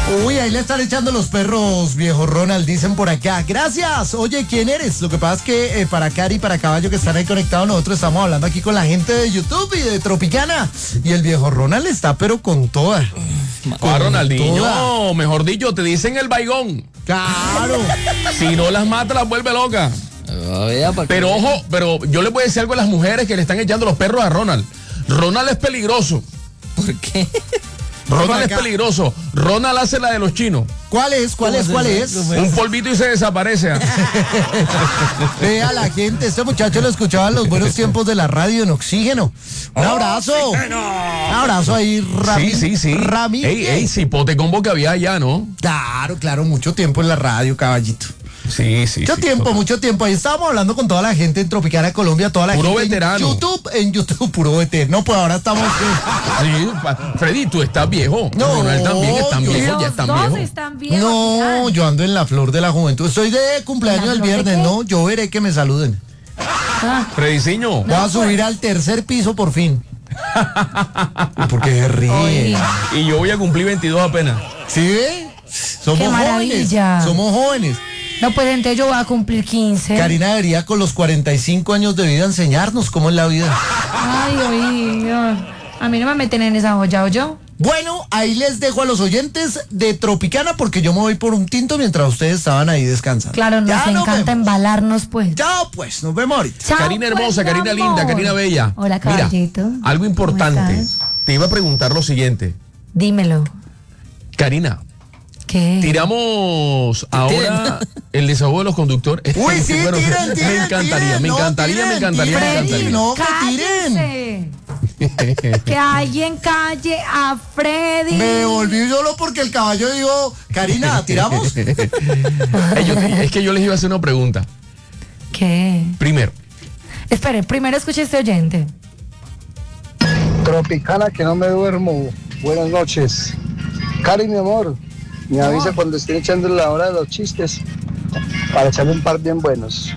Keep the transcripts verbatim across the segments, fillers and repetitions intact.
Uy, ahí le están echando los perros, viejo Ronald, dicen por acá. Gracias. Oye, ¿quién eres? Lo que pasa es que eh, para Cari y para Caballo que están ahí conectados, nosotros estamos hablando aquí con la gente de YouTube y de Tropicana. Y el viejo Ronald está pero con toda. Con ah, Ronaldinho, toda. Mejor dicho, te dicen el baigón. Claro. Si no las mata, las vuelve loca. Pero ojo, pero yo le voy a decir algo a las mujeres que le están echando los perros a Ronald. Ronald es peligroso. ¿Por qué? Ronald es peligroso. Ronald hace la de los chinos. ¿Cuál es? ¿Cuál es? ¿Cuál es? Un polvito y se desaparece. Vea la gente, este muchacho lo escuchaba en los buenos tiempos de la radio en Oxígeno. Un abrazo. Oxígeno. Un abrazo ahí, Rami. Sí, sí, sí. Rami. Ey, ey, cipote combo que había allá, ¿no? Claro, claro, mucho tiempo en la radio, caballito. Sí, sí. Mucho sí, tiempo, total. mucho tiempo. Ahí estábamos hablando con toda la gente en Tropicana Colombia, toda la puro gente veterano. en YouTube, en YouTube, puro veterano. No, pues ahora estamos. Sí, Freddy, tú estás viejo. No, Ronald también están yo- viejos, Los ya están dos viejos. están viejos. No, ya. yo ando en la flor de la juventud. Estoy de cumpleaños ¿La el flor de viernes, qué? ¿no? Yo veré que me saluden. Frediciño. Voy a subir al tercer piso por fin. Porque se ríe. Oye. Y yo voy a cumplir veintidós apenas. ¿Sí ve? Somos Qué jóvenes. maravilla. Somos jóvenes. No, pues entonces yo voy a cumplir quince. Karina debería con los cuarenta y cinco años de vida enseñarnos cómo es la vida. Ay, oye, a mí no me meten en esa olla, ¿o yo? Bueno, ahí les dejo a los oyentes de Tropicana porque yo me voy por un tinto mientras ustedes estaban ahí descansando. Claro, nos Ya encanta vemos. embalarnos, pues. Chao, pues, nos vemos ahorita. Chao, Karina hermosa, pues, Karina mi linda, amor. Karina bella. Hola, Mira, caballito. algo importante. ¿Cómo estás? Te iba a preguntar lo siguiente. Dímelo. Karina, ¿Qué? tiramos ahora el desahogo de los conductores. Uy, sí, Bueno, tiren, tiren, me encantaría, tiren, me no, encantaría, tiren, me encantaría, me tiren, encantaría. no, que tiren. ¡Cállese! Que alguien calle a Freddy. Me volví solo porque el caballo dijo, Karina, ¿tiramos? Eh, yo- es que yo les iba a hacer una pregunta. ¿Qué? Primero, Espere, primero escuche este oyente. Tropicana, que no me duermo. Buenas noches. Cari, mi amor, me avisa cuando estén echando la hora de los chistes para echarle un par bien buenos.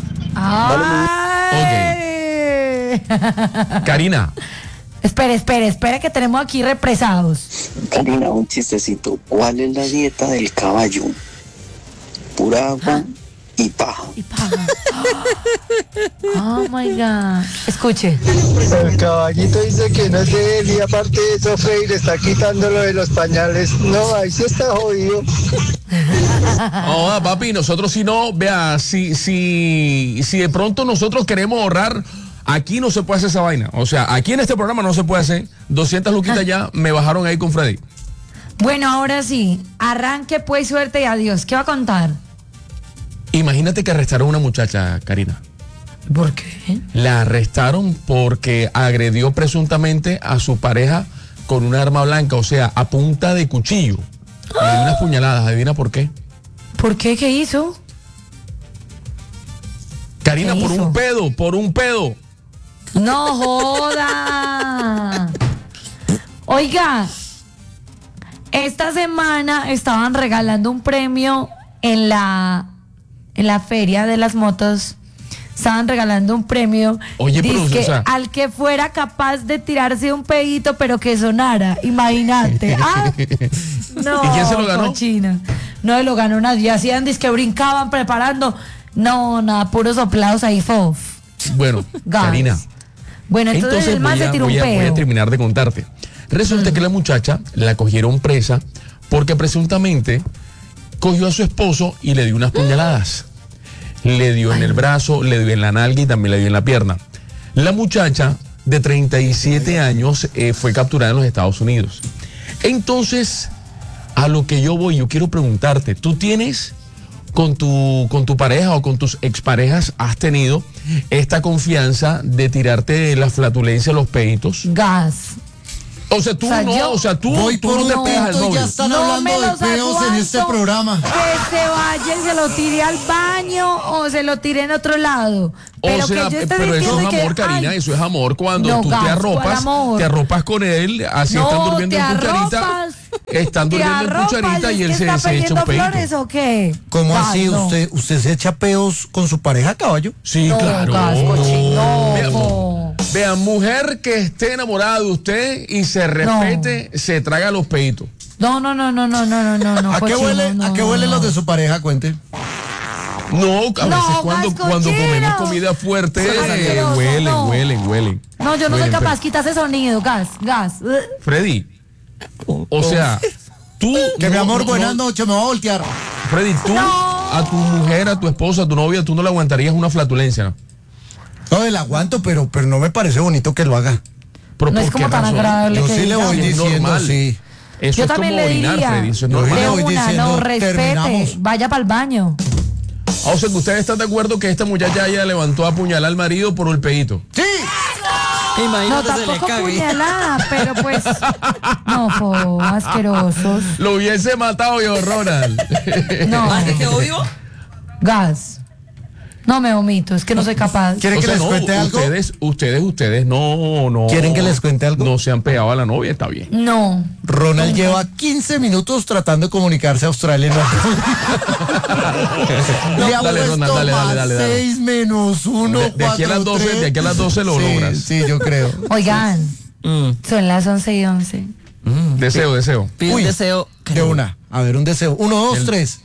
Ay. Karina, Espere, espere, espere que tenemos aquí represados. Karina, un chistecito. ¿Cuál es la dieta del caballo? Pura agua y paja. Y paga. Oh my God. Escuche. El caballito dice que no es de él y aparte de eso Freddy le está quitando lo de los pañales. No, ahí sí está jodido. oh, papi, nosotros si no, vea, si, si, si de pronto nosotros queremos ahorrar, aquí no se puede hacer esa vaina. O sea, aquí en este programa no se puede hacer. doscientas luquitas ya me bajaron ahí con Freddy. Bueno, ahora sí. Arranque pues, suerte y adiós. ¿Qué va a contar? Imagínate que arrestaron a una muchacha, Karina. ¿Por qué? La arrestaron porque agredió presuntamente a su pareja con una arma blanca, o sea, a punta de cuchillo. Le dio unas puñaladas, adivina por qué. ¿Por qué? ¿Qué hizo? Karina, ¿Qué por hizo? un pedo, por un pedo. No joda. Oiga, esta semana estaban regalando un premio en la en la feria de las motos. Estaban regalando un premio. Oye, pero, dizque o sea- al que fuera capaz de tirarse un pedito, pero que sonara. Imagínate. Ah, no, ¿Y quién se lo ganó? cochina. No lo ganó nadie. Hacían disque brincaban preparando. No, nada, puros soplados ahí, fof. Bueno, Gas. Karina. Bueno, entonces, Entonces el man voy se a, tiró un voy a- voy a pedo. terminar de contarte. Resulta que la muchacha la cogieron presa porque presuntamente cogió a su esposo y le dio unas puñaladas. Le dio en el brazo, le dio en la nalga y también le dio en la pierna. La muchacha de treinta y siete años eh, fue capturada en los Estados Unidos. Entonces, a lo que yo voy, yo quiero preguntarte, ¿tú tienes con tu, con tu pareja o con tus exparejas, has tenido esta confianza de tirarte la flatulencia, los peitos? Gas. O sea, tú O sea, no, yo o sea, tú, Voy tú por no te un pegas al tinto y ya novio. están No hablando me de los peos en este aguanto. programa. Que se vaya y se lo tire al baño o se lo tire en otro lado. Pero O sea, que yo esté pero eso sintiendo es que, amor, Karina, ay, eso es amor cuando no, tú gas, te ¿cuál arropas, amor? te arropas con él, así no, están durmiendo te en cucharita, arropas, están te durmiendo en arropas, cucharita ¿es y él que se, está se echa perdiendo un peito. flores o qué? ¿Cómo Gas, así? no. ¿Usted usted se echa peos con su pareja, caballo? Sí, No, claro. gas, cochino. Vean, vean, mujer que esté enamorada de usted y se respete, se traga los peitos. No, no, no, no, no, no, no, no, no. ¿A qué cochino, huele, no, ¿a qué no, huelen no. los de su pareja? Cuente. No, a veces No, cuando, gas cuando cochino. comemos comida fuerte, Son eh, asquerosos, huelen, no. huelen, huelen. No, yo no Huelen, soy capaz. pero- Quita ese sonido, gas, gas. Freddy, o sea, tú... Que mi no- amor, no- buenas no- noches, me voy a voltear. Freddy, tú No. a tu mujer, a tu esposa, a tu novia, tú no le aguantarías una flatulencia, ¿no? No, el aguanto, pero, pero no me parece bonito que lo haga. ¿Pero No es por qué como tan razón? agradable Yo que sí le digamos. voy Es diciendo, normal. sí. Eso Yo es también como le orinar, diría, Freddy, eso es Yo normal. le de voy una, diciendo, no, respete, terminamos. vaya para el baño. Ah, o sea que ustedes están de acuerdo que esta muchacha ya levantó a apuñalar al marido por el pedito. ¡Sí! No, Imagínate se le tampoco cague. puñalada, pero pues, no, fo, asquerosos. Lo hubiese matado yo, Ronald. No, ¿Ah, que quedó vivo? gas. No me vomito, es que no soy capaz. ¿Quieren O que sea, les no, cuente algo? ustedes, ustedes, ustedes no, no. ¿Quieren que les cuente algo? No se han pegado a la novia, está bien. No. Ronald lleva quince minutos tratando de comunicarse a Australia. y No. Le ha Dale, puesto Ronald, dale, más dale, dale, dale. seis menos uno, De- de aquí a las cuatro, doce, tres. de aquí a las doce lo Sí, logras. Sí, yo creo. Oigan, Mm. son las once y once. Deseo, deseo. Pide Uy, un deseo. De una. A ver, un deseo. Uno, dos, El- tres.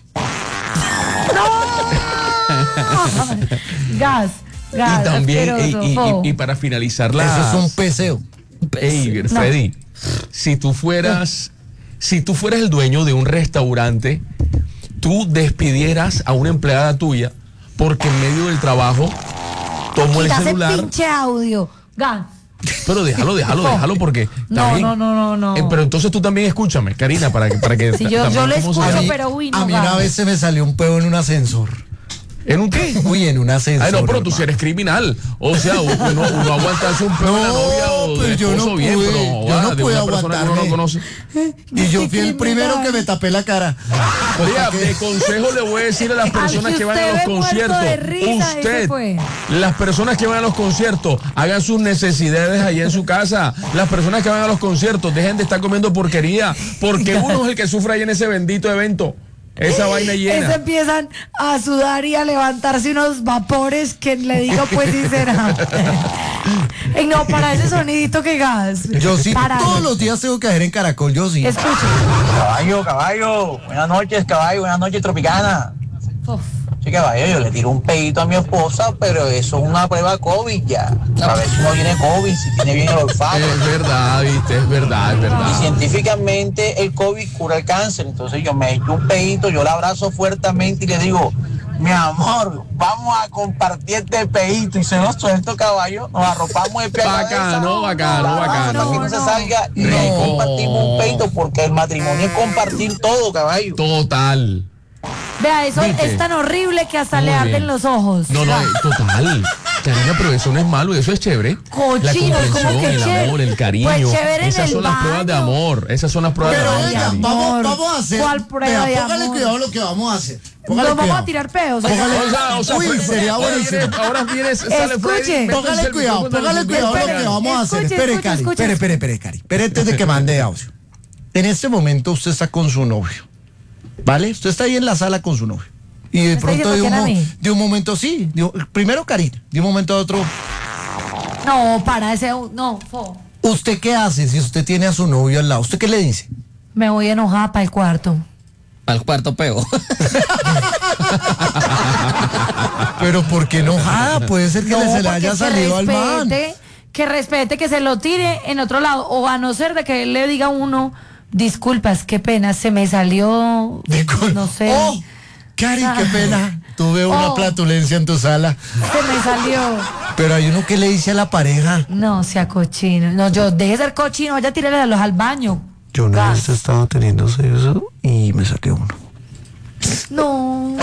Gas, gas. Y también, asqueroso, y, y- fo. y- y para finalizar la. Eso es un peseo. Ey, Freddy, si tú fueras, si tú fueras el dueño de un restaurante, tú despidieras a una empleada tuya porque en medio del trabajo tomó el Quita ese celular. pinche audio. Gas. Pero déjalo, déjalo, déjalo porque. No, también- no, no, no, no. Eh, pero entonces tú también escúchame, Karina, para que, para que Sí, ta- yo- también yo le cómo se escucho, llama. A mí, pero uy, no, a mí una gas. vez se me salió un peo en un ascensor. ¿En un qué? Uy, en un ascensor. Ay, no, pero tú hermano. sí eres criminal. O sea, uno, uno aguantarse un peo de la No, novia o pero del yo no esposo bien, pude, pero yo joda, no de pude una persona que uno no aguantarme. conoce. Y yo fui el primero que me tapé la cara. Oiga, de consejo le voy a decir a las personas que que van a usted los ve muerto conciertos. de risa, ese Usted, fue. las personas que van a los conciertos, hagan sus necesidades allá en su casa. Las personas que van a los conciertos, dejen de estar comiendo porquería, porque uno es el que sufre ahí en ese bendito evento. Esa vaina Eso llena. empiezan a sudar y a levantarse unos vapores que le digo pues sinceramente. Ey, no, para ese sonidito que gas. Yo sí, Para. todos los días tengo que hacer en Caracol, yo sí. Escuche. Caballo, caballo. Buenas noches, caballo. Buenas noches, Tropicana. Uf. Sí, caballo, yo le tiro un pedito a mi esposa, pero eso es una prueba COVID ya. A ver si no tiene COVID, si tiene bien el olfato. Es verdad, viste, es verdad, es Y verdad. científicamente el COVID cura el cáncer. Entonces yo me echo un pedito, yo la abrazo fuertemente y le digo, mi amor, vamos a compartir este pedito. Y se nos suelto, caballo, nos arropamos de pie a cabeza. Bacano, bacano, La abrazo bacano. hasta que no se salga y Rico. nos compartimos un pedito porque el matrimonio es compartir todo, caballo. Total. Vea, eso ¿Viste? es tan horrible que hasta Muy le arden bien. los ojos. No, no, eh, total. Karina, pero eso no es malo, eso es chévere. Cochino, la comprensión, ¿cómo que el chévere? amor, el cariño. Pues chévere en Esas el son las pruebas de baño. amor. Esas son las pruebas Pero de amor. venga, Cari. vamos, Amor. vamos a hacer. ¿Cuál prueba Vea, de póngale amor? cuidado lo que vamos a hacer. Nos Póngale vamos cuidado. a tirar peos. Póngale- O sea, o sea, Uy, Fred- sería ahora buenísimo. viene- Ahora viene, sale Escuche. Freddy, Póngale métanse el cuidado, micrófono en el póngale cuidado lo micrófono. que vamos a hacer. Escuche, Espere, escuche, Cari. escuche. Espere, espere, espere, Cari. Espere antes de que mande audio. En este momento usted está con su novio. ¿Vale? Usted está ahí en la sala con su novio. Y de ¿Me está pronto de diciendo un, que era mo- a mí? de un momento sí. de un- primero Karina. De un momento a otro. No, para ese. No, fo. ¿Usted qué hace si usted tiene a su novio al lado? ¿Usted qué le dice? Me voy enojada para el cuarto. Al cuarto peo. Pero ¿por qué enojada? Puede ser que No, le se le porque haya que salido al man. respete, que respete, que se lo tire en otro lado. O a no ser de que él le diga a uno, disculpas, qué pena, se me salió, Discul- no sé, Oh, Cari, qué Ah. pena. Tuve una Oh. platulencia en tu sala. se me salió. Pero hay uno que le dice a la pareja. No, sea cochino. No, yo, deje de ser cochino, vaya a tirarle a los al baño. Yo una Gas. vez estaba teniendo sexo y me saqué uno. No.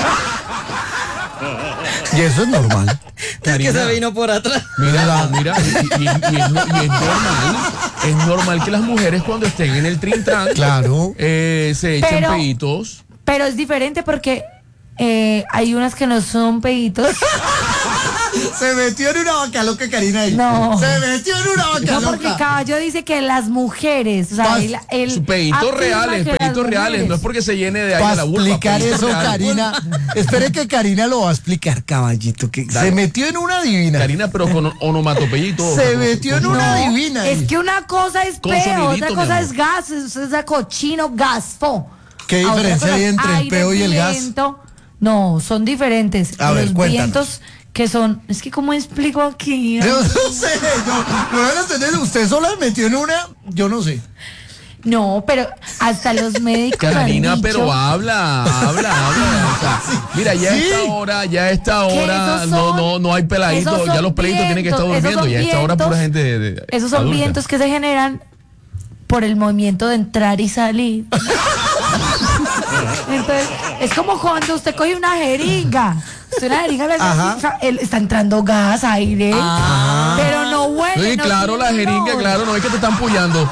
Y eso es normal. Es que se vino por atrás. Mira, mira, y, y- y- y es, no- y es normal, es normal que las mujeres cuando estén en el trintran, Claro. eh, se echen Pero- peitos. Pero es diferente porque eh, hay unas que no son peditos. Se metió en una vaca loca, Karina. Ahí. No. Se metió en una vaca No, loca. porque Caballo dice que las mujeres, o sea, Pas- él, él Sus peditos afirma reales, que las peditos reales. mujeres- No es porque se llene de aire Para la vulva. explicar peditos eso, reales. Karina. Espere que Karina lo va a explicar, caballito. Que Dale. se metió en una divina. Karina, pero con onomatopeya y todo. Se metió en una No, divina. es ahí. que una cosa es Con peo, sonidito, otra mi cosa amor. es gas, eso es cochino, gasfo. ¿Qué A otra diferencia cosa hay es entre el aire, peo y el gas? viento. No, son diferentes. A ver, Los cuéntanos. vientos que son, es que cómo explico aquí. Yo no sé, no, no van a entender. Usted sola se metió en una, yo no sé. No, pero hasta los médicos han Karina, dicho pero habla, habla, habla. O sea, mira, ya a Sí. esta hora, ya a esta que hora, esos no, son- no, no hay peladitos, esos ya son los pelitos tienen que estar vientos, esos durmiendo, son ya a esta hora pura vientos- gente de, de- Esos son adulta. vientos que se generan por el movimiento de entrar y salir. Entonces, es como cuando usted coge una jeringa. Usted una jeringa le Ajá. hace- él está entrando gas, aire, pero no huele. Sí, no claro, la tiene jeringa, olor. claro, no es que te están pullando.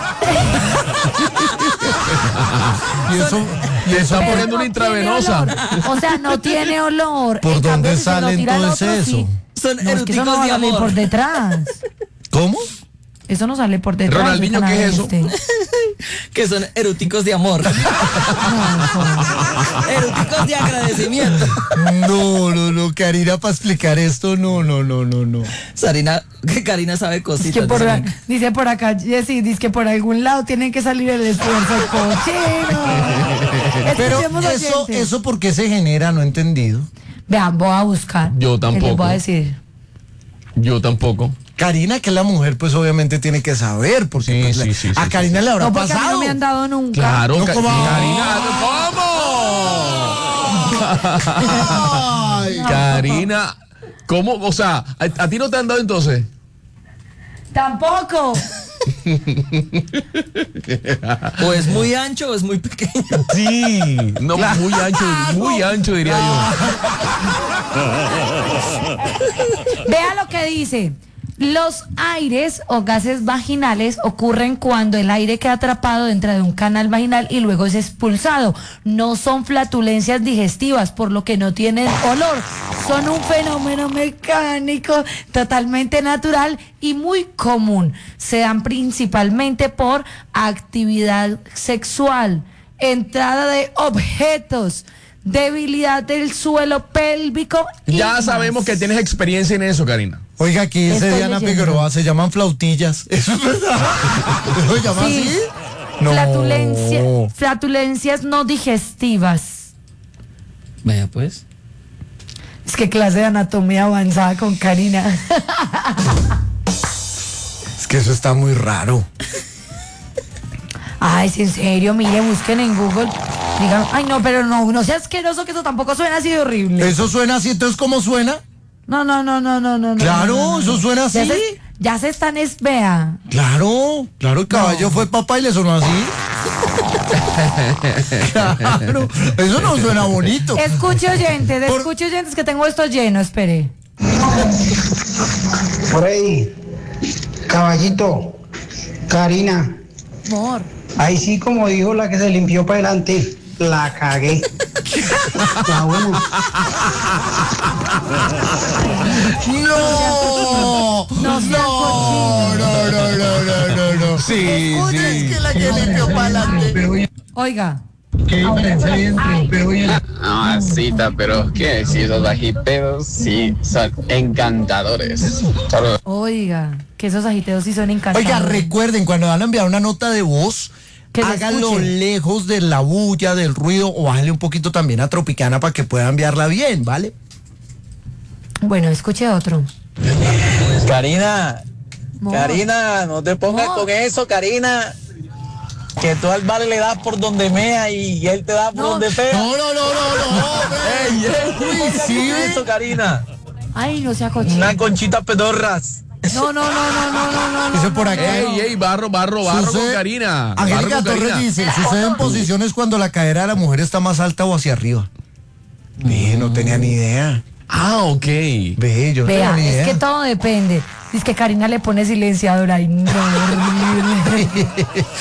Y eso, y Te eso están Pero poniendo no una tiene intravenosa. olor. O sea, no tiene olor. ¿Por En cambio, dónde si se lo sale tira al entonces otro, eso? sí. Son No, es que eso no eruticos va a de salir amor. por detrás. ¿Cómo? Eso no sale por detrás. Ronaldinho, ¿qué es eso? este. Que son eruticos de amor. Eruticos de agradecimiento. No, no, no, Karina, para explicar esto, no, no, no, no, no. Sarina, que Karina sabe Es cositas. que por, Sarina. dice por acá, Jessy, dice que por algún lado tienen que salir el esfuerzo cochino. Pero Escuchemos eso, oyentes. eso ¿por qué se genera? No he entendido. Vean, voy a buscar. Yo ¿Qué les tampoco. voy a decir? Yo tampoco. Karina, que es la mujer, pues obviamente tiene que saber, porque Sí, pues, sí, la- sí, a sí, Karina le habrá No, porque a mí pasado. no me han dado nunca. Claro, No, Ka- ¿cómo? Karina, ¿cómo? Ay, Karina, ¿cómo? O sea, ¿a, a ti no te han dado entonces? Tampoco. O es muy ancho o es muy pequeño. sí. No, muy ancho, muy ancho diría Vea lo que dice. Los aires o gases vaginales ocurren cuando el aire queda atrapado dentro de un canal vaginal y luego es expulsado. No son flatulencias digestivas, por lo que no tienen olor. Son un fenómeno mecánico totalmente natural y muy común. Se dan principalmente por actividad sexual, entrada de objetos, debilidad del suelo pélvico. yo. y Ya más. sabemos que tienes experiencia en eso, Karina. Oiga, aquí dice Estoy Diana leyendo. Figueroa, se llaman flautillas. ¿Eso es verdad? ¿Lo llama Sí. así? No. Flatulencia- flatulencias no digestivas. Vea pues. Es que clase de anatomía avanzada con Karina. Es que eso está muy raro. Ay, sí, en serio, mire, busquen en Google. Digan, ay, no, pero no, no sea asqueroso, que eso tampoco suena así de horrible. ¿Eso suena así? Entonces, ¿cómo suena? No, no, no, no, no, no. no, Claro, no, no, no. eso suena Ya así. se, ya se están, es, vea. Claro, claro, el caballo fue papá y le sonó así. Claro, eso no suena bonito. Escuche oyentes, Por- escuche oyentes que tengo esto lleno, espere. Por ahí, caballito, Karina, Amor. ahí sí como dijo la que se limpió para adelante, la cagué. Está bueno. No, No sea no, no, no, no, no, no, no. Sí, Escucha, es que la que limpió para adelante. Oiga. ¿Qué diferencia hay entre un peo y el... Mamacita, pero ¿qué? Si esos ajipedos sí son encantadores. Saludos. Oiga, que esos agiteos sí son encantadores. Oiga, recuerden, cuando van a enviar una nota de voz, Que la háganlo escuchen. lejos de la bulla, del ruido, o bájenle un poquito también a Tropicana para que pueda enviarla bien, ¿vale? Bueno, escuche otro. Karina, Amor. Karina, no te pongas Amor. con eso, Karina. Que tú al vale le das por donde mea y él te da por No. donde fea. No, no, no, no, no. ¡Ey, ey! Uy, sí, Con ¿eh? eso, Karina. Ay, no sea cochino. Una conchita pedorras. No, no, no, no, no, no, no. Dice no, por no, acá. no. Ey, ey, barro, barro, barro Sucede- con Karina. Barro Angélica con Torres Karina. dice, sucede en posiciones cuando la cadera de la mujer está más alta o hacia arriba. Ve, no tenía ni idea. Ah, ok. Ve, yo no Vea, tenía ni es idea. que todo depende. Es que Karina le pone silenciador ahí. No, horrible.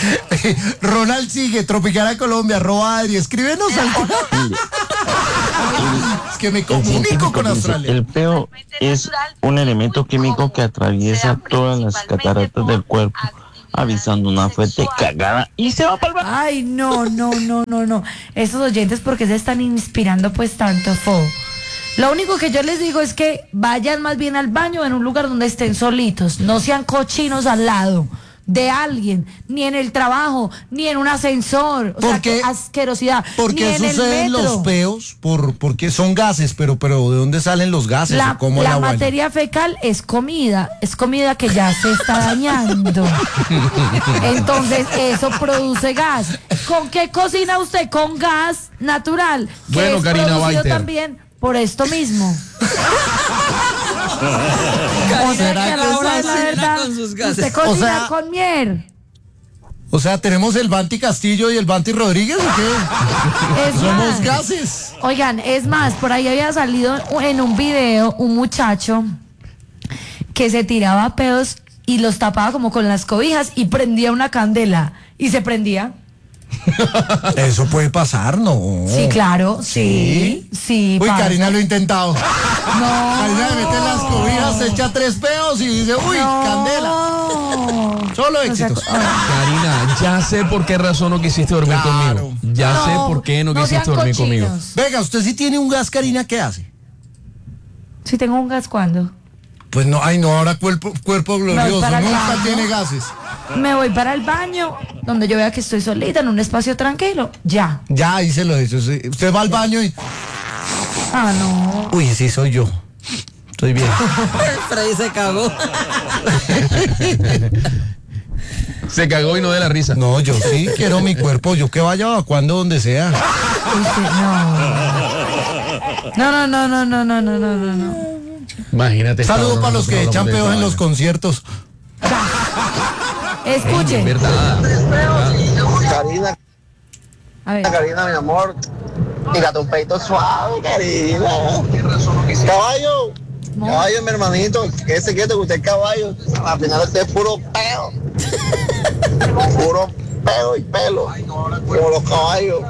Ronald sigue, Tropicana Colombia, arroba Adri, escríbenos al... Es que me El comunico científico con dice, Australia. el peo es un elemento químico que atraviesa todas las cataratas del cuerpo, avisando una fuerte cagada y se va para el baño. Ay, no, no, no, no, no. Esos oyentes, ¿por qué se están inspirando pues tanto, Fo? Lo único que yo les digo es que vayan más bien al baño en un lugar donde estén solitos. No sean cochinos al lado de alguien, ni en el trabajo, ni en un ascensor. O sea, qué asquerosidad. ¿Por Ni qué en el suceden metro. los peos? Por, porque son gases, pero, pero ¿de dónde salen los gases? La, ¿O cómo la la vaina? materia fecal es comida, es comida que ya se está dañando. Entonces eso produce gas. ¿Con qué cocina usted? Con gas natural, que Bueno, es Karina producido Baiter. también por esto mismo. Karina, O sea que a la ¿qué hora de la cocina verdad, con sus gases? usted cocina O sea- con miel. O sea, ¿tenemos el Banti Castillo y el Banti Rodríguez o qué? Es Somos más, gases. Oigan, es más, por ahí había salido en un video un muchacho que se tiraba pedos y los tapaba como con las cobijas y prendía una candela. ¿Y se prendía? Eso puede pasar, ¿no? Sí, claro, sí, sí. Uy, pasa. Karina lo ha intentado. No. Karina le mete en las cobijas, se echa tres peos y dice, uy, No. candela. Solo O sea, éxitos. Karina, ya sé por qué razón no quisiste dormir Claro. conmigo. Ya No, sé por qué no, no quisiste sean dormir conmigo. cochinos. Venga, usted sí tiene un gas, Karina, ¿qué hace? Si tengo un gas, ¿cuándo? Pues no, ay no, ahora cuerpo, cuerpo glorioso, para el nunca baño. tiene gases. Me voy para el baño, donde yo vea que estoy solita, en un espacio tranquilo. Ya. Ya ahí se lo dice. Usted usted va al baño y, Ah, no. uy, sí soy yo. Estoy bien. Freddy se cagó. Se cagó y no de la risa. No, yo sí quiero mi cuerpo, yo que vaya evacuando donde sea. Usted, no. No, no, no, no, no, no, no, no, no. Imagínate. Saludos cabrón, para los que nosotros echan hablamos de peos esa en los vaina. conciertos. Escuche. Es verdad. Karina, A ver. Karina, mi amor. Dígate un peito suave, Karina. Caballo. Caballo, mi hermanito. Que se quieto que usted es caballo. Al final usted es puro peo. Puro peo y pelo. Como los caballos.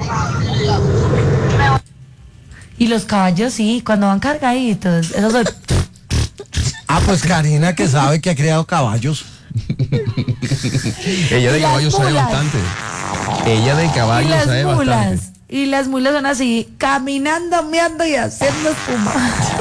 Y los caballos, sí, cuando van cargaditos. Eso soy... Ah, pues Karina que sabe que ha criado caballos. Ella de Y las caballo sabe mulas. bastante. Ella de Y caballo las sabe mulas. bastante. Y las mulas son así, caminando, meando y haciendo espuma.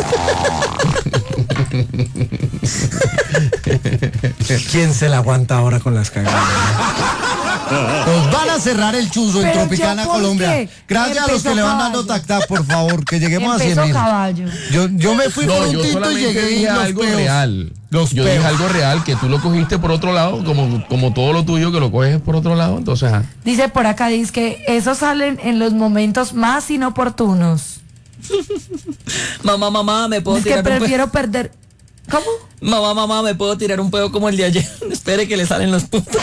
¿Quién se la aguanta ahora con las cagadas? Nos van a cerrar el chuzo en Pero Tropicana, yo, ¿por Colombia. qué? Gracias a los Empezó que le van caballo. dando tac-tac, por favor, que lleguemos a cien Empezó mil. caballo. Yo, yo me fui por No, un yo tinto y solamente llegué y dije los algo peos. real. Los yo peos. dije algo real, que tú lo cogiste por otro lado, como, como todo lo tuyo que lo coges por otro lado, entonces, ajá. Dice por acá, dice que esos salen en los momentos más inoportunos. Mamá, mamá, me puedo Es que tirar un pedo. prefiero perder. ¿Cómo? Mamá, mamá, me puedo tirar un pedo como el de ayer. Espere que le salen los puntos.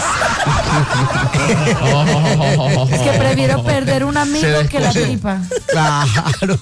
Es que prefiero perder un amigo Se que la descoció. tripa. Claro.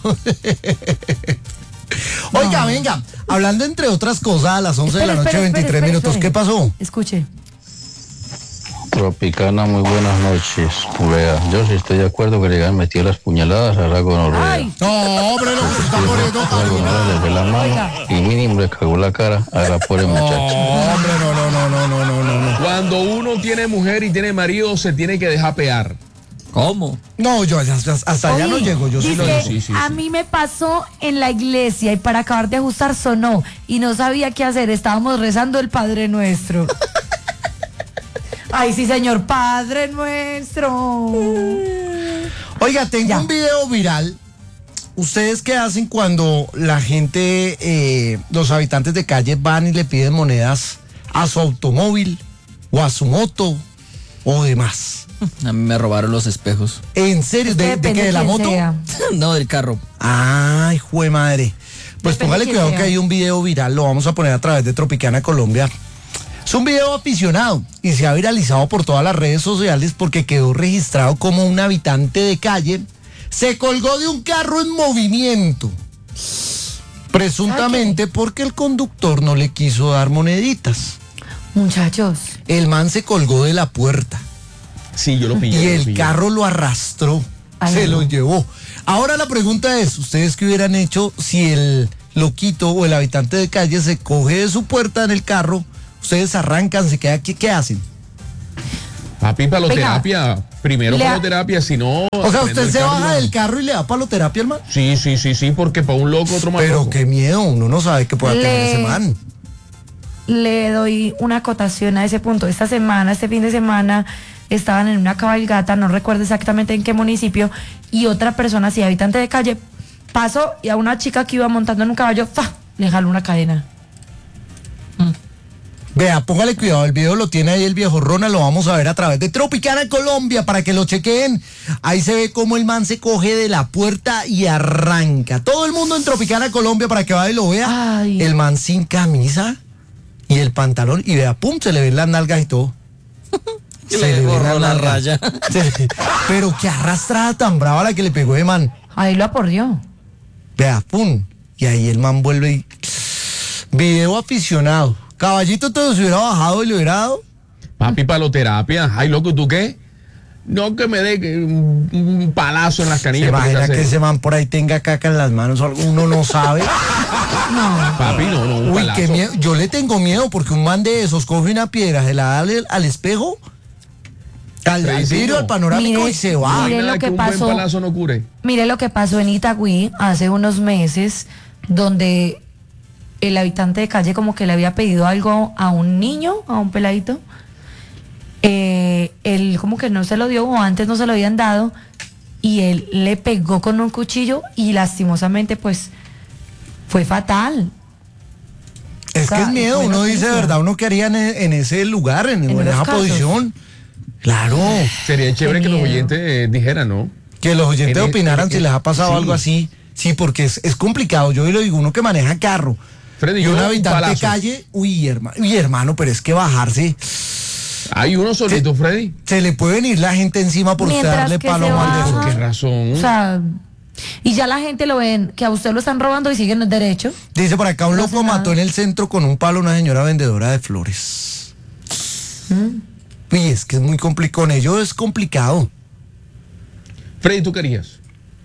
Oiga, venga, hablando entre otras cosas a las once de la Espere, noche, espere, espere, veintitrés espere, minutos, espere. ¿qué pasó? Escuche. Tropicana, muy buenas noches. Vea, yo sí estoy de acuerdo que le hayan metido las puñaladas a la gonorrea. Ay, No, hombre, lo que se está poniendo La gonorrea le fue la mano Oiga. y mínimo le cagó la cara a la pobre No, muchacha. hombre, no, no, no, no, no, no, no, no. Cuando uno tiene mujer y tiene marido, se tiene que dejar pear. ¿Cómo? No, yo hasta, hasta allá no Oye, llego, yo sí lo dice, digo. sí, sí, a sí. mí me pasó en la iglesia y para acabar de ajustar sonó y no sabía qué hacer. Estábamos rezando el Padre Nuestro. Ay, sí, señor, Padre Nuestro. Oiga, tengo Ya. un video viral. ¿Ustedes qué hacen cuando la gente, eh, los habitantes de calle van y le piden monedas a su automóvil o a su moto o demás? A mí me robaron los espejos. ¿En serio? ¿De, de Depende qué? ¿De la quién moto? sea. No, del carro. Ay, jue madre. Pues Depende póngale quién cuidado sea. que hay un video viral, lo vamos a poner a través de Tropicana Colombia. Es un video aficionado y se ha viralizado por todas las redes sociales porque quedó registrado como un habitante de calle se colgó de un carro en movimiento. Presuntamente porque el conductor no le quiso dar moneditas. Muchachos. El man se colgó de la puerta Sí, yo lo pillé. y yo lo el pillé. carro lo arrastró Ay, se no. lo llevó. Ahora la pregunta es, ¿ustedes qué hubieran hecho si el loquito o el habitante de calle se coge de su puerta en el carro, ustedes arrancan, se queda aquí, ¿qué hacen? Papi, paloterapia. Primero Le- paloterapia, si no... O sea, prendo usted el se carro baja y- del carro y le da paloterapia al man. Sí, sí, sí, sí, porque para un loco otro más Pero loco. qué miedo, uno no sabe qué pueda Le- tener ese man. Le doy una acotación a ese punto. Esta semana, este fin de semana, estaban en una cabalgata, no recuerdo exactamente en qué municipio, y otra persona, así, habitante de calle, pasó y a una chica que iba montando en un caballo, ¡fa!, le jaló una cadena. Vea, póngale cuidado, el video lo tiene ahí el viejo Ronald, lo vamos a ver a través de Tropicana Colombia para que lo chequeen. Ahí se ve cómo el man se coge de la puerta y arranca. Todo el mundo en Tropicana Colombia para que vaya y lo vea. Ay. El man sin camisa y el pantalón y vea, pum, se le ven las nalgas y todo. Y le borró la raya. Se- Pero qué arrastrada tan brava la que le pegó de man. Ahí lo aporrió. Vea, pum. Y ahí el man vuelve y... Video aficionado. Caballito todo se hubiera bajado y le hubiera dado. Papi, paloterapia. Ay, loco, ¿tú qué? No que me dé que un, un palazo en las ¿Se canillas. porque imagina se hace- que ese man por ahí tenga caca en las manos o algo? Uno no sabe. Papi, no, no, un Uy, palazo. qué miedo. Yo le tengo miedo porque un man de esos coge una piedra, se la da al, al espejo, al, al Fredicito. vidrio, al panorámico Mire, y se va. No hay mire nada lo que un pasó. buen palazo no cure. Mire lo que pasó en Itagüí hace unos meses, donde el habitante de calle como que le había pedido algo a un niño, a un peladito. Eh, él como que no se lo dio o antes no se lo habían dado y él le pegó con un cuchillo y lastimosamente pues fue fatal. Es que es miedo, Fue uno dice, noticia. ¿verdad? Uno que haría en, en ese lugar, en, En en esos esa casos. posición. Claro. Sería chévere Qué que los miedo. oyentes eh, dijeran, ¿no? Que los oyentes En- opinaran en- si les ha pasado sí. algo así. Sí, porque es, es complicado. Yo lo digo, uno que maneja carro Freddy, y yo un un habitante de palazo. calle, uy, hermano, uy, hermano, pero es que bajarse, Hay uno solito, Freddy. se le puede venir la gente encima por usted Mientras darle que palo se a un man de baja. esos. Qué razón. O sea, y ya la gente lo ven que a usted lo están robando y siguen el derecho. Dice por acá, un No loco hace nada. mató en el centro con un palo a una señora vendedora de flores. ¿Mm? Uy, es que es muy complicado. Con ello es complicado. Freddy, ¿tú querías?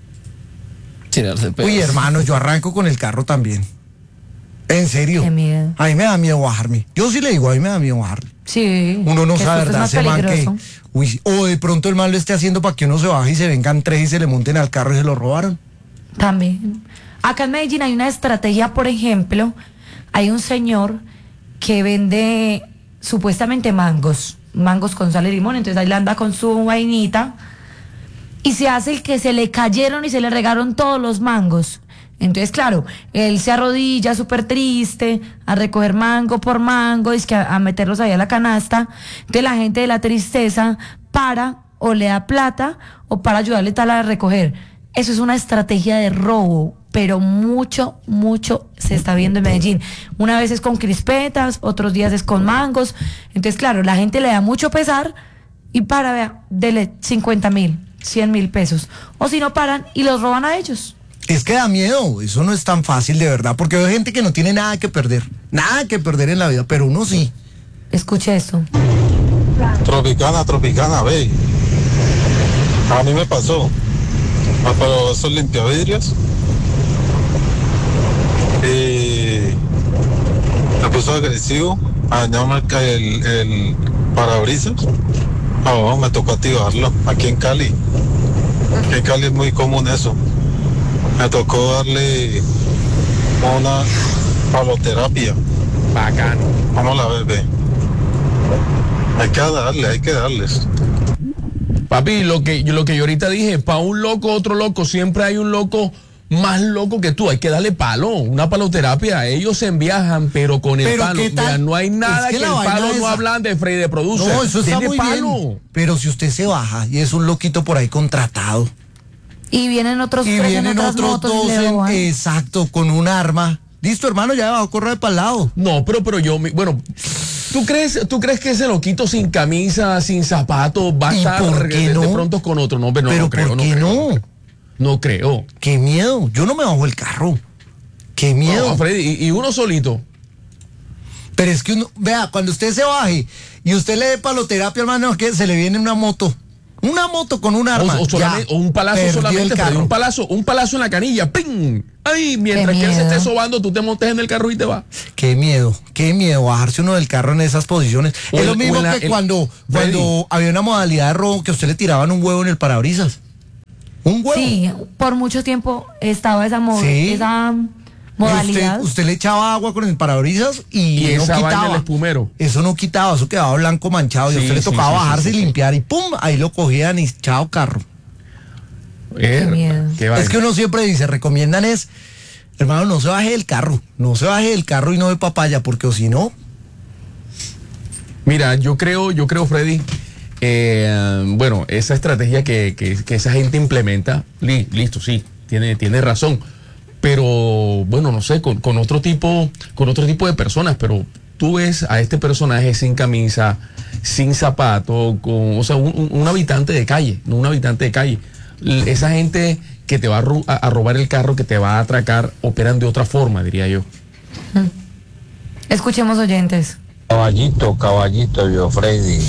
Tirarse pedos. Uy, hermano, yo arranco con el carro también. En serio. Qué miedo. A mí me da miedo bajarme. Yo sí le digo, a mí me da miedo bajarme. Sí. Uno no que sabe, esto es ¿verdad? más Ese man que... peligroso. Uy, o de pronto el man lo esté haciendo para que uno se baje y se vengan tres y se le monten al carro y se lo robaron. También. Acá en Medellín hay una estrategia, por ejemplo, hay un señor que vende supuestamente mangos, mangos con sal y limón, entonces ahí le anda con su vainita y se hace el que se le cayeron y se le regaron todos los mangos. Entonces, claro, él se arrodilla súper triste a recoger mango por mango, y es que a, a meterlos ahí a la canasta. Entonces la gente de la tristeza para o le da plata o para ayudarle tal a recoger. Eso es una estrategia de robo, pero mucho, mucho se está viendo en Medellín. Una vez es con crispetas, otros días es con mangos. Entonces, claro, la gente le da mucho pesar y para, vea, dele cincuenta mil, cien mil pesos. O si no paran y los roban a ellos. Es que da miedo, eso no es tan fácil de verdad, porque hay gente que no tiene nada que perder, nada que perder en la vida, pero uno sí. Escuche esto. Tropicana, Tropicana, ve. A mí me pasó. Ah, pero esos limpiavidrios. Y me puso agresivo a dañarme el, ca- el, el parabrisas. Ah, me tocó activarlo aquí en Cali. Aquí en Cali es muy común eso. Me tocó darle una paloterapia. Bacano. Vamos a ver, ve. Hay que darle, hay que darles. Papi, lo que, lo que yo ahorita dije, para un loco, otro loco, siempre hay un loco más loco que tú. Hay que darle palo, una paloterapia. Ellos se enviajan, pero con el Pero palo. ¿qué tal? Mira, no hay nada Es que que, la el vaina palo esa- no hablan de Freddy de Producer. No, eso está Dele muy palo. bien. Pero si usted se baja y es un loquito por ahí contratado Y vienen otros y tres en vienen otras otros motos y dos, le en- roban. exacto, con un arma. Listo, hermano, ya va a correr para el lado. No, pero, pero yo, mi- bueno, ¿tú crees, ¿tú crees que ese loquito sin camisa, sin zapatos, va a ¿Y estar por qué de, no? de pronto con otro? No, pero no, Pero no creo, ¿por no qué creo. no? No creo. Qué miedo, yo no me bajo el carro. Qué miedo. No, Freddy, y, y uno solito. Pero es que uno, vea, cuando usted se baje y usted le dé paloterapia, hermano, que se le viene una moto Una moto con un arma. O, o, solamente, ya, o un palazo perdió solamente, el Freddy, carro. un palazo, un palazo en la canilla, ¡ping! Ay, mientras que él se esté sobando, tú te montes en el carro y te vas. Qué miedo, qué miedo bajarse uno del carro en esas posiciones. O es el- lo o mismo en la- que el- cuando, Freddy. cuando había una modalidad de robo que a usted le tiraban un huevo en el parabrisas. Un huevo. Sí, por mucho tiempo estaba esa, mo- Sí. esa Y modalidad. Usted, usted le echaba agua con el parabrisas y, Y no esa vaina quitaba. el espumero. Eso no quitaba, eso quedaba blanco manchado. y a Sí, usted le sí, tocaba sí, sí, bajarse sí, y sí. limpiar y ¡pum! Ahí lo cogían y chao carro. Eh, miedo. qué vaina. Es que uno siempre dice, recomiendan es, hermano, no se baje del carro, no se baje del carro y no de papaya, porque o si no, Mira, yo creo, yo creo, Freddy, eh, bueno, esa estrategia que, que- que esa gente implementa, li- listo, sí, tiene, tiene razón. Pero, bueno, no sé, con, con otro tipo, con otro tipo de personas, pero tú ves a este personaje sin camisa, sin zapato, con, o sea, un, un- un habitante de calle, no un habitante de calle. L- Esa gente que te va a, ro- a- a robar el carro, que te va a atracar, operan de otra forma, diría yo. Escuchemos oyentes. Caballito, caballito, yo Freddy,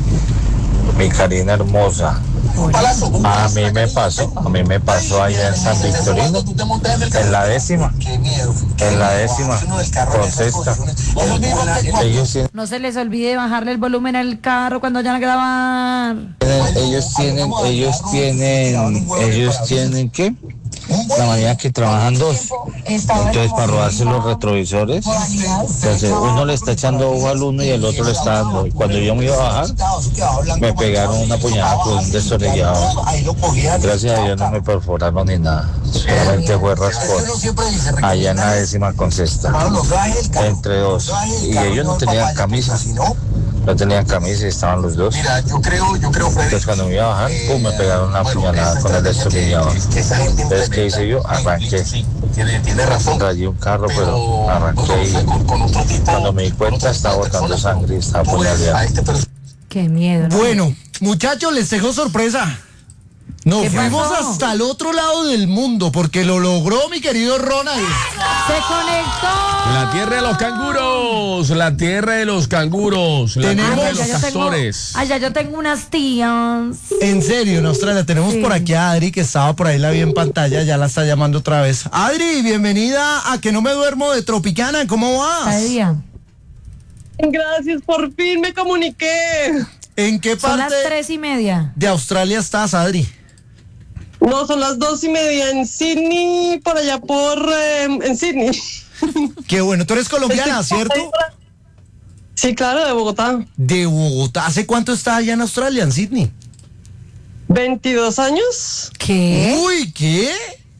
mi Karina hermosa. A mí me pasó, a mí me pasó allá en San Victorino, en la décima, en la décima, con sexta. Ellos tienen, No se les olvide bajarle el volumen al carro cuando vayan a grabar. ellos tienen, ellos tienen, ellos tienen ¿qué? La mañana que trabajan dos. Entonces, para robarse los retrovisores, entonces uno le está echando ojo al uno y el otro le está dando. Y cuando yo me iba a bajar, me pegaron una puñalada con un destornillador. Gracias a Dios no me perforaron ni nada. Solamente fue raspón. Allá en la décima con sexta. Entre dos. Y ellos no tenían camisa. No tenían camisa y estaban los dos. Entonces cuando me iba a bajar, pum, me pegaron una puñalada con el destornillador. Entonces, ¿qué hice yo? Arranqué. Rayé un carro, pero arranqué y cuando me di cuenta estaba botando sangre y estaba apuñaleado. Qué miedo, ¿no? bueno, muchachos, les dejo sorpresa. Nos ¿Qué fuimos pasó? hasta el otro lado del mundo porque lo logró mi querido Ronald. ¡Se conectó! La tierra de los canguros, la tierra de los canguros, la Tenemos- tierra de Allá los yo tengo, castores. allá yo tengo unas tías. En serio, en Australia tenemos Sí. por aquí a Adri que estaba por ahí, la vi en pantalla, ya la está llamando otra vez. Adri, bienvenida a Que No Me Duermo de Tropicana, ¿cómo Cada vas? día. Gracias, por fin me comuniqué. ¿En qué Son las parte tres y media. de Australia estás, Adri? No, son las dos y media en Sydney, por allá por... eh, en Sydney. Qué bueno, tú eres colombiana, Estoy- ¿cierto? Sí, claro, de Bogotá. De Bogotá. ¿Hace cuánto estás allá en Australia, en Sydney? veintidós años. ¿Qué? Uy, ¿qué?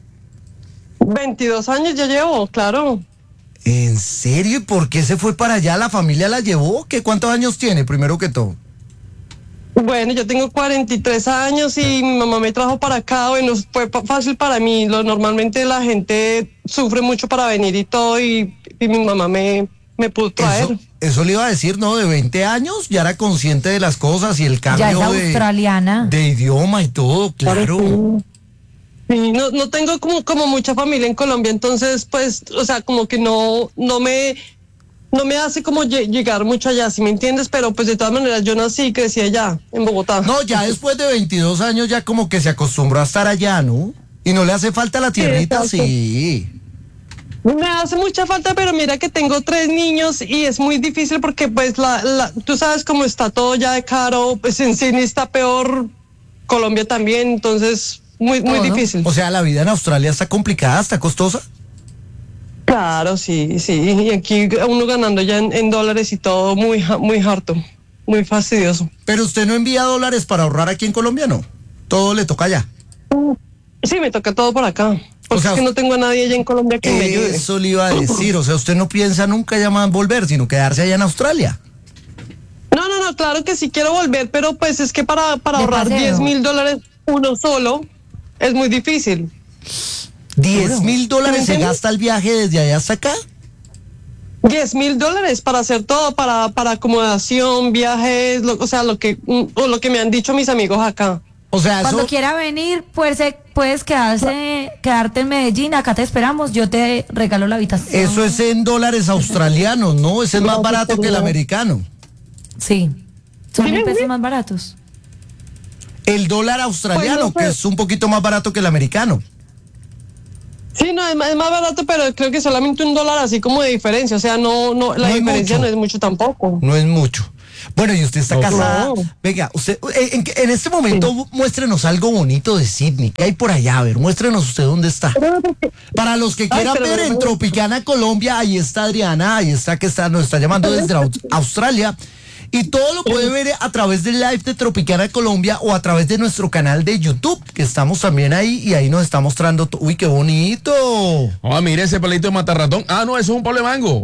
veintidós años ya llevo, claro. ¿En serio? ¿Y por qué se fue para allá? ¿La familia la llevó? ¿Qué cuántos años tiene, primero que todo? Bueno, yo tengo cuarenta y tres años y mi mamá me trajo para acá. Bueno, fue pa- fácil para mí. Lo, normalmente la gente sufre mucho para venir y todo y, y mi mamá me, me pudo traer. Eso, eso le iba a decir, ¿no? De veinte años ya era consciente de las cosas y el Ya es cambio de, australiana. de idioma y todo, claro. Sí, no, no tengo como, como mucha familia en Colombia, entonces pues, o sea, como que no, no me, no me hace como lle- llegar mucho allá, ¿sí me entiendes? Pero pues de todas maneras yo nací y crecí allá, en Bogotá. No, ya después de veintidós años ya como que se acostumbró a estar allá, ¿no? Y no le hace falta la tierrita, exacto. sí. Me hace mucha falta, pero mira que tengo tres niños y es muy difícil porque pues la, la, tú sabes cómo está todo ya de caro, pues en Sydney está peor, Colombia también, entonces muy, muy Todo. difícil. O sea, la vida en Australia está complicada, está costosa. Claro, sí, sí, y aquí uno ganando ya en, en dólares y todo muy, ha- muy harto, muy fastidioso. Pero usted no envía dólares para ahorrar aquí en Colombia, ¿no? Todo le toca allá. Sí, me toca todo por acá. Porque O sea, es que no tengo a nadie allá en Colombia que me ayude. Eso le iba a decir, o sea, usted no piensa nunca ya más volver, sino quedarse allá en Australia. No, no, no, claro que sí quiero volver, pero pues es que para, para De ahorrar paseo. diez mil dólares uno solo es muy difícil. diez mil dólares se ¿Entiendes? gasta el viaje desde allá hasta acá. diez mil dólares para hacer todo, para, para acomodación, viajes, lo- o sea, lo que, mm, o lo que me han dicho mis amigos acá. O sea, Cuando eso, quiera venir, pues, eh, puedes quedarse, quedarte en Medellín, acá te esperamos, yo te regalo la habitación. eso es en dólares australianos, ¿no? Ese es más barato que el americano. Sí, son Sí, mil sí. pesos más baratos. El dólar australiano, Pues no sé. que es un poquito más barato que el americano. Sí, no, es más, es más barato, pero creo que solamente un dólar así como de diferencia. O sea, no, no, la No es diferencia mucho. no es mucho tampoco. No es mucho. Bueno, y usted está No. casada. No. Venga, usted, en, en- en este momento muéstrenos algo bonito de Sydney. ¿Qué hay por allá? A ver, muéstrenos usted dónde está. Para los que quieran pero- ver en Tropicana Colombia, ahí está Adriana, ahí está que está, nos está llamando desde Aus- Australia. Y todo lo puede ver a través del live de Tropicana Colombia o a través de nuestro canal de YouTube, que estamos también ahí y ahí nos está mostrando. to- Uy, qué bonito. Ah, mire ese palito de matarratón. Ah, no, eso es un palo de mango.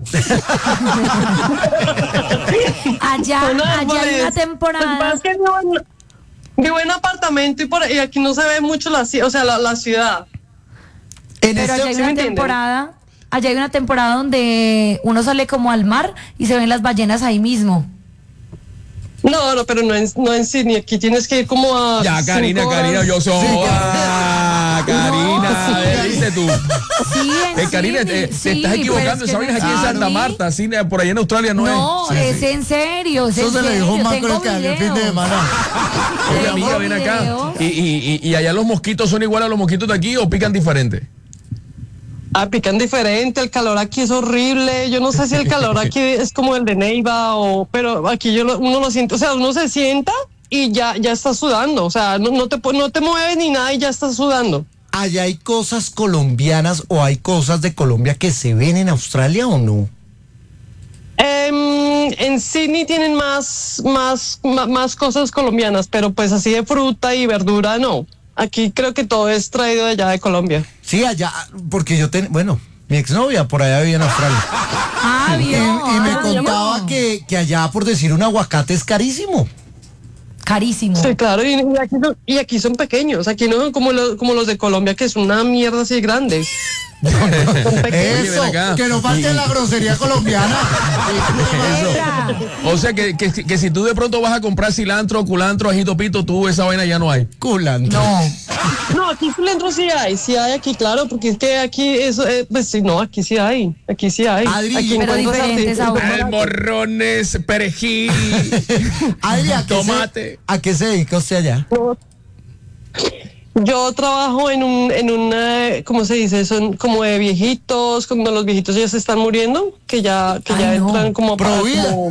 Allá, Son allá hay árboles. una Lo que pasa temporada. es que vivo en- vivo en apartamento y, por, y aquí no se ve mucho la, ci- o sea, la, la ciudad. En Pero este, allá hay ¿sí me una entienden? temporada, allá hay una temporada donde uno sale como al mar y se ven las ballenas ahí mismo. No, no, pero no en, no en Sydney. Aquí tienes que ir como a. Ya, Karina, cinco Karina, horas. yo soy. Ah, Karina, No, eh, dice tú. Sí, en Eh, Karina, Sydney, te, te sí, estás pero equivocando. es Esa que vaina es aquí en sí. Santa Marta, sí, por allá en Australia no, No, es. es en serio, es eso en se le serio. dijo Marco Tengo el que salió el fin de videos. semana. Oye, Tengo amiga, ven acá. videos. ¿Y, y, y, y allá los mosquitos son iguales a los mosquitos de aquí o pican diferente? Ah, pican diferente, el calor aquí es horrible. Yo no sé si el calor aquí es como el de Neiva o, pero aquí yo lo- uno lo siente, o sea, uno se sienta y ya, ya está sudando, o sea, no, no te pu- no te mueves ni nada y ya estás sudando. ¿Allá hay cosas colombianas o hay cosas de Colombia que se ven en Australia o no? Em, en Sydney tienen más, más, ma- más cosas colombianas, pero pues así de fruta y verdura no. Aquí creo que todo es traído de allá de Colombia. Sí, allá, porque yo ten, bueno, mi exnovia por allá vivía en Australia. Ah, Y, vio, y me ah, contaba vio. que, que allá, por decir un aguacate, es carísimo. Carísimo. Sí, claro, y, y aquí son, y aquí son pequeños, aquí no son como los, como los de Colombia, que es una mierda así grande. Eso, ven acá. que no falte la grosería colombiana. O sea que, que, que si tú de pronto vas a comprar cilantro, culantro, ajito pito, tú esa vaina ya no hay. Culantro. No. No, aquí cilantro sí hay, sí hay aquí, claro, porque es que aquí eso, eh, pues sí, no, aquí sí hay, aquí sí hay. Adri, aquí pero encuentras diferentes artistas- sabores. Almorrones, perejil, Adri, ¿a qué, tomate. se, ¿a qué se dedica usted allá? Yo trabajo en un, en un, eh, ¿cómo se dice? Son como de viejitos, cuando los viejitos ya se están muriendo, que ya, que ya Ay, no. entran como Pro vida. como-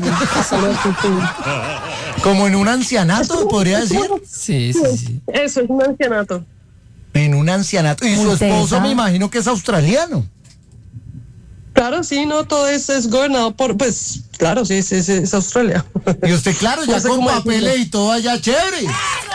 Como en un ancianato, podría decir. Sí, sí, sí. Eso es un ancianato. En un ancianato. Y su Muy esposo tesa. me imagino que es australiano. Claro, sí, no, todo es, es gobernado por, pues, claro, sí, sí, sí, es Australia. Y usted, claro, ya No sé con cómo papeles decirlo. y todo allá, chévere.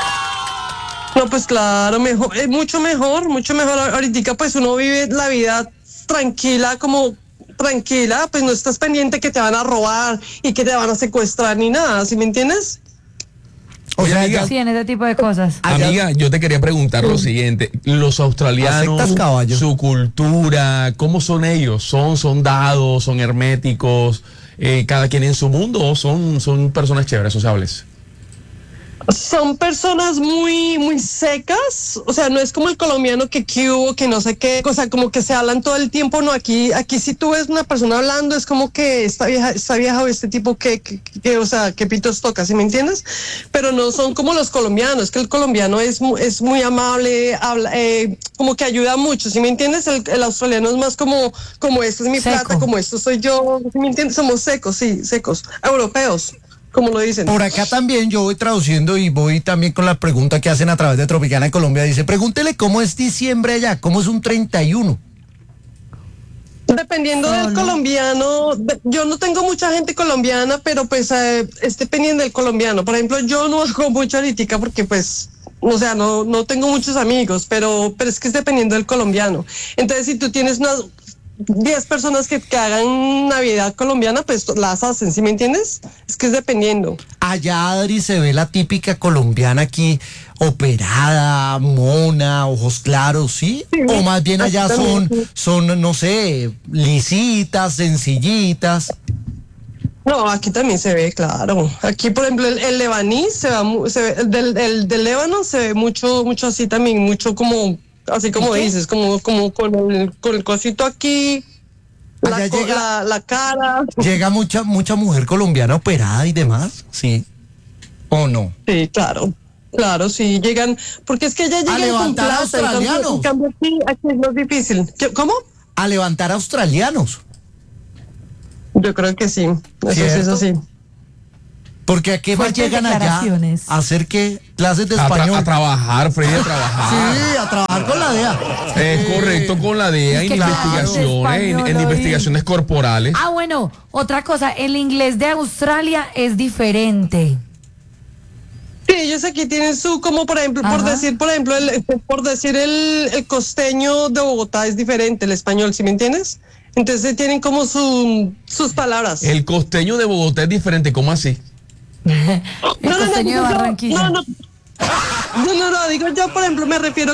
No, pues claro, mejor, es mucho mejor, mucho mejor. Ahorita pues uno vive la vida tranquila, como tranquila, pues no estás pendiente que te van a robar y que te van a secuestrar ni nada, ¿sí me entiendes? O Oye, sea, amiga, ya- Sí, en ese tipo de cosas. Allá- Amiga, yo te quería preguntar lo siguiente. Los australianos, ¿Aceptas caballo? su cultura, ¿cómo son ellos? ¿Son, son dados, son herméticos, eh, cada quien en su mundo o son, son personas chéveres, sociables? Son personas muy, muy secas, o sea, no es como el colombiano que que hubo, que no sé qué, o sea, como que se hablan todo el tiempo, no, aquí, aquí si tú ves una persona hablando, es como que esta vieja, esta vieja o este tipo que, que, que, o sea, que pitos toca, ¿sí me entiendes? Pero no son como los colombianos, que el colombiano es, mu- es muy amable, habla, eh, como que ayuda mucho, ¿sí me entiendes? El, el australiano es más como, como esto es mi Seco. plata, como esto soy yo, ¿sí me entiendes? Somos secos, sí, secos, europeos, como lo dicen. Por acá también yo voy traduciendo y voy también con la pregunta que hacen a través de Tropicana de Colombia. Dice, pregúntele cómo es diciembre allá, cómo es un treinta y uno. Dependiendo del Solo. colombiano, de- yo no tengo mucha gente colombiana, pero pues eh, es dependiendo del colombiano. Por ejemplo, yo no hago mucha ahorita porque pues, o sea, no, no tengo muchos amigos, pero, pero es que es dependiendo del colombiano. Entonces, si tú tienes unas diez personas que, que hagan Navidad colombiana, pues las hacen, ¿sí me entiendes? Es que es dependiendo. Allá, Adri, se ve la típica colombiana aquí, operada, mona, ojos claros, ¿sí? Sí, O más bien allá aquí son, también, sí. son, no sé, lisitas, sencillitas. No, aquí también se ve, claro. Aquí, por ejemplo, el, el lebaní se, va, mu- se ve, el del, el del Líbano se ve mucho, mucho así también, mucho como, así como ¿Qué? dices, como, como con el, con el cosito aquí, la, Allá co- llega- la, la cara. Llega mucha, mucha mujer colombiana operada y demás, ¿sí? ¿O no? Sí, claro. Claro, sí, llegan, porque es que ya llegan con levantar plata, australianos. en cambio aquí, aquí es más difícil. ¿Qué- ¿Cómo? A levantar australianos. Yo creo que sí, eso sí, ¿Cierto? eso sí. Porque a qué más Fuertes llegan allá declaraciones. a hacer qué clases de A, tra- español. a trabajar, Freddy, a trabajar. Sí, a trabajar con la D E A. Es correcto, con la D E A Es en que claro, investigaciones, en, español en hoy. investigaciones corporales. Ah, bueno, otra cosa, el inglés de Australia es diferente. Sí, ellos aquí tienen su, como por ejemplo, por Ajá. decir, por ejemplo, el, por decir el, el costeño de Bogotá es diferente, el español, ¿sí me entiendes? Entonces tienen como su, sus palabras. El costeño de Bogotá es diferente, ¿cómo así? El costeño de yo- Barranquilla. No, no, no, no, no, digo yo, por ejemplo, me refiero